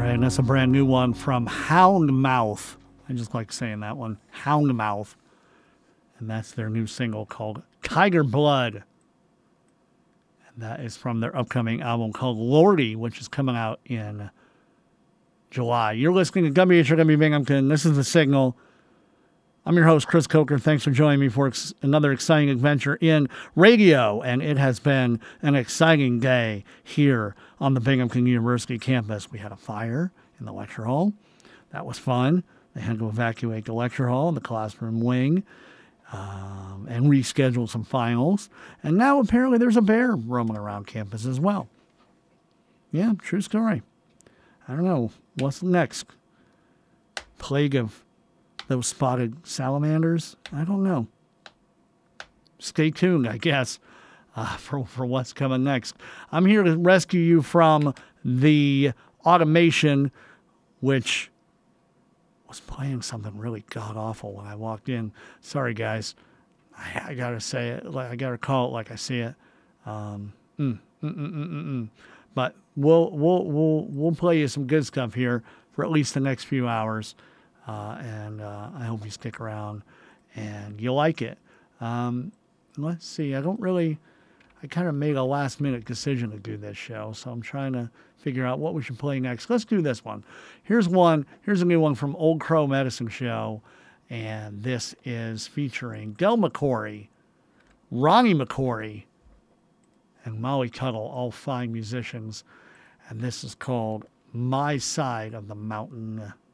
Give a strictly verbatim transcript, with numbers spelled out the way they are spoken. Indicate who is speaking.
Speaker 1: and that's a brand new one from Houndmouth. I just like saying that one, Houndmouth. And that's their new single called Tiger Blood. And that is from their upcoming album called Lordy, which is coming out in July. You're listening to W H R W Binghamton. This is The Signal. I'm your host, Chris Coker. Thanks for joining me for ex- another exciting adventure in radio. And it has been an exciting day here on the Binghamton University campus. We had a fire in the lecture hall. That was fun. They had to evacuate the lecture hall, the classroom wing, um, and reschedule some finals. And now apparently there's a bear roaming around campus as well. Yeah, true story. I don't know. What's next? Plague of those spotted salamanders? I don't know. Stay tuned, I guess, uh, for, for what's coming next. I'm here to rescue you from the automation, which was playing something really god-awful when I walked in. Sorry, guys. I, I got to say it. I got to call it like I see it. Um, mm, mm, mm, mm, mm, mm. But we'll, we'll, we'll, we'll play you some good stuff here for at least the next few hours. Uh, and uh, I hope you stick around and you like it. Um, let's see. I don't really, I kind of made a last minute decision to do this show. So I'm trying to figure out what we should play next. Let's do this one. Here's one. Here's a new one from Old Crow Medicine Show. And this is featuring Del McCoury, Ronnie McCoury, and Molly Tuttle, all fine musicians. And this is called My Side of the Mountain.